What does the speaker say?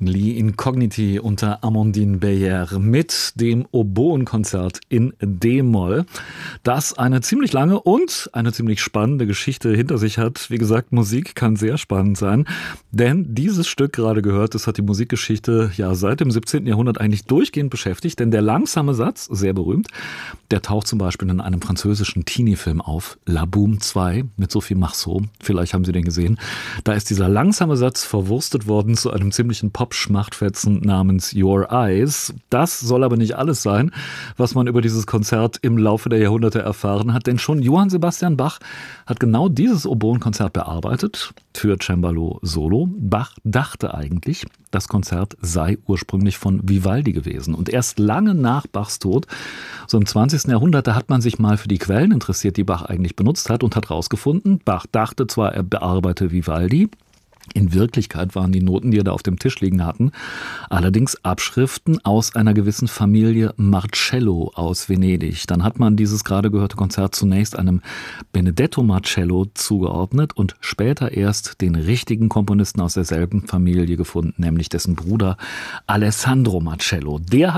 Li Incogniti unter Amandine Beyer mit dem Oboenkonzert in D-Moll, das eine ziemlich lange und eine ziemlich spannende Geschichte hinter sich hat. Wie gesagt, Musik kann sehr spannend sein, denn dieses Stück gerade gehört, das hat die Musikgeschichte ja seit dem 17. Jahrhundert eigentlich durchgehend beschäftigt, denn der langsame Satz, sehr berühmt, der taucht zum Beispiel in einem französischen Teenie-Film auf, La Boum 2 mit Sophie Marceau, vielleicht haben Sie den gesehen. Da ist dieser langsame Satz verwurstet worden zu einem ziemlichen Pop-Schmachtfetzen namens Your Eyes. Das soll aber nicht alles sein, was man über dieses Konzert im Laufe der Jahrhunderte erfahren hat, denn schon Johann Sebastian Bach hat genau dieses Oboenkonzert bearbeitet für Cembalo Solo. Bach dachte eigentlich, das Konzert sei ursprünglich von Vivaldi gewesen. Und erst lange nach Bachs Tod, so im 20. Jahrhundert, da hat man sich mal für die Quellen interessiert, die Bach eigentlich benutzt hat und hat herausgefunden, Bach dachte zwar, er bearbeite Vivaldi, in Wirklichkeit waren die Noten, die er da auf dem Tisch liegen hatten, allerdings Abschriften aus einer gewissen Familie Marcello aus Venedig. Dann hat man dieses gerade gehörte Konzert zunächst einem Benedetto Marcello zugeordnet und später erst den richtigen Komponisten aus derselben Familie gefunden, nämlich dessen Bruder Alessandro Marcello. Der hat